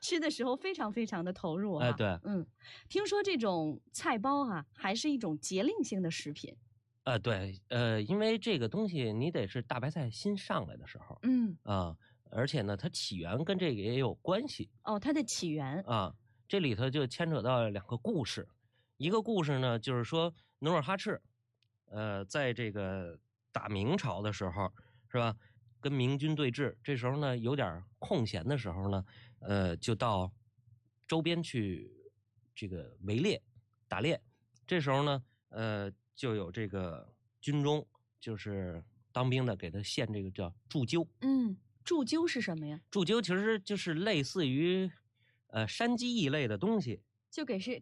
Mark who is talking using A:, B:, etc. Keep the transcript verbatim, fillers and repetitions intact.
A: 吃的时候非常非常的投入啊。
B: 哎，对，
A: 嗯，听说这种菜包啊，还是一种节令性的食品。
B: 呃，对，呃，因为这个东西你得是大白菜新上来的时候，
A: 嗯，
B: 啊，而且呢，它起源跟这个也有关系
A: 哦，它的起源，
B: 啊。这里头就牵扯到两个故事，一个故事呢，就是说努尔哈赤，呃，在这个打明朝的时候，是吧？跟明军对峙，这时候呢有点空闲的时候呢，呃，就到周边去这个围猎打猎。这时候呢，呃，就有这个军中就是当兵的给他献这个叫祝灸。
A: 嗯，祝灸是什么呀？
B: 祝灸其实就是类似于呃山鸡一类的东西。
A: 就给是